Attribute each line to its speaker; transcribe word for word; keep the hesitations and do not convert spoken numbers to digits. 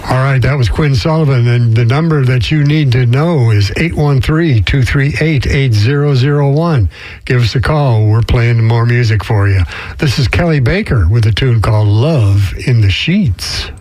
Speaker 1: All right, that was Quinn Sullivan, and the number that you need to know is eight one three, two three eight, eight zero zero one. Give us a call. We're playing more music for you. This is Kelly Baker with a tune called Love in the Sheets.